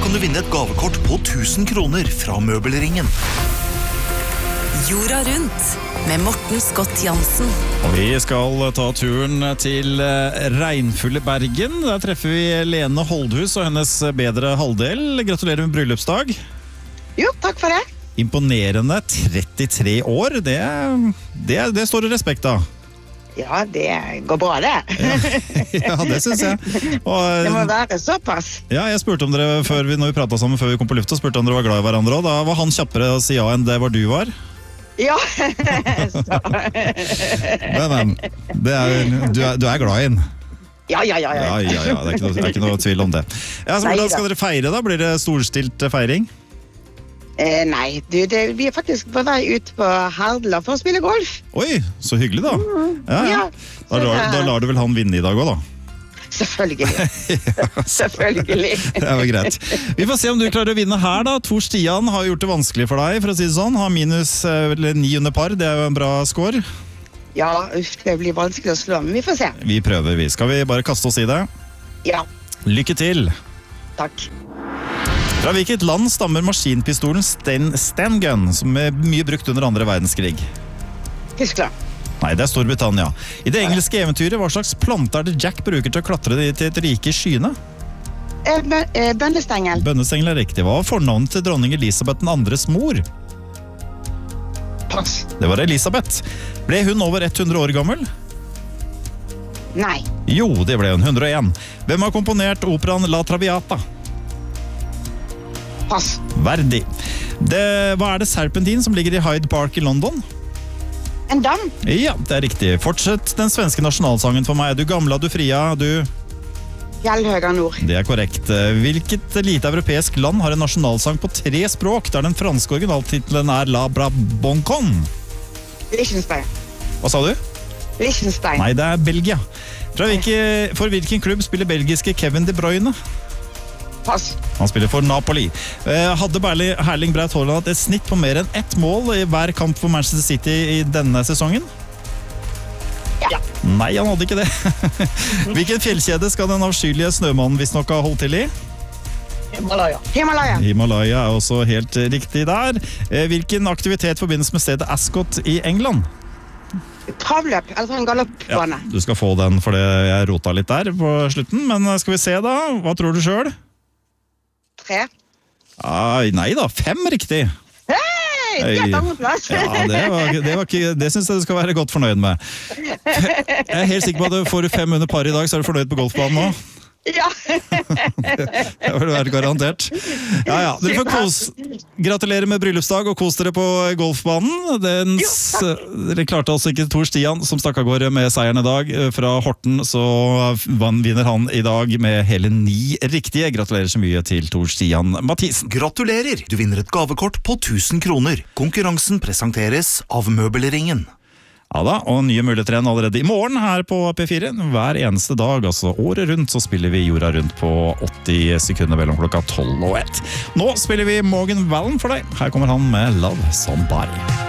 kan du vinne et gavekort på 1000 kroner fra Møbelringen. Jorda rundt med Morten Scott Jansen. Og vi skal ta turen til regnfulle Bergen. Der treffer vi Lene Holdhus og hennes bedre halvdel. Gratulerer med bryllupsdag. Jo, takk for det. Imponerende 33 år. Det står det respekt av. Ja, det går bra det. Ja, det synes jeg. Og, det må være såpass. Ja, jeg spurte om dere når vi pratet sammen før vi kom på lufta, spurte om dere var glad i hverandre, og da var han kjappere å si ja enn det var du var. Ja. Men, du er glad i den. Ja. Det er ikke noe tvil om det. Ja, så hvordan skal dere feire da? Blir det storstilt feiring? Nei, vi er faktisk på vei ut på Herdla for å spille golf. Oi, så hyggelig da. Ja. Da lar du vel han vinne i dag også da? Selvfølgelig. Selvfølgelig. Det er jo greit. Vi får se om du klarer å vinne her da. Tor Stian har gjort det vanskelig for deg, for å si det sånn. Har minus 9 under par, det er jo en bra score. Ja, det blir vanskelig å slå, men vi får se. Vi prøver, Skal vi bare kaste oss i det? Ja. Lykke til. Takk. Fra hvilket land stammer maskinpistolen Sten Gun, som er mye brukt under andre verdenskrig? Tyskland. Nei, det er Storbritannia. I det engelske eventyret, hva slags plante er det Jack bruker til å klatre til et rike i skyene? Bønnestengel. Bønnestengel er riktig. Hva var fornavnet til dronning Elisabeth den andres mor? Pass. Det var Elisabeth. Ble hun over 100 år gammel? Nei. Jo, det ble hun. 101. Hvem har komponert operaen La Traviata? Pass. Verdi. Hva er det Serpentin som ligger i Hyde Park i London? En dam. Ja, det er riktig. Fortsett den svenske nasjonalsangen for meg. Du gamla, du fria, du... Fjellhøga nord. Det er korrekt. Hvilket lite europeisk land har en nasjonalsang på 3 språk, der den franske originaltitelen er La Braboncon? Liechtenstein. Hva sa du? Liechtenstein. Nei, det er Belgia. For hvilken klubb spiller belgiske Kevin De Bruyne? Pass. Han spiller for Napoli. Hadde Erling Braut Haaland et snitt på mer enn 1 mål i hver kamp for Manchester City i denne sesongen? Ja. Nei, han hadde ikke det. Hvilken fjellkjede skal den avskyelige snømannen visstnok ha holdt til i? Himalaya. Himalaya er også helt riktig der. Hvilken aktivitet forbindes med stedet Ascot i England? Travløp, eller en galoppbane. Ja, du skal få den, for jeg rota litt der på slutten. Men skal vi se da, hva tror du selv? 3. Nei da, 5 riktig. Hei, det er andreplass. Ja, det synes jeg du skal være godt fornøyd med. Jeg er helt sikker på at får du 5 under par i dag, så er du fornøyd på golfbanen nå. Ja. Det vil være garantert. Ja. Dere får gratulere med bryllupsdag og kos dere på golfbanen. Dere klarte altså ikke Tor Stian, som stakk av gårde med seieren i dag. Fra Horten så vinner han i dag med hele 9 riktige. Gratulerer så mye til Tor Stian Mathisen. Gratulerer! Du vinner et gavekort på 1000 kroner. Konkurransen presenteres av Møbelringen. Ja da, og nye muligheter igjen allerede i morgen her på P4. Hver eneste dag, altså året rundt, så spiller vi jorda rundt på 80 sekunder mellom klokka 12 og 1. Nå spiller vi Morgan Wallen for deg. Her kommer han med Love Somebody.